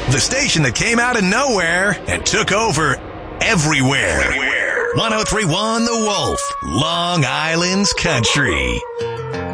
The station that came out of nowhere and took over everywhere. 103.1 The Wolf, Long Island's country.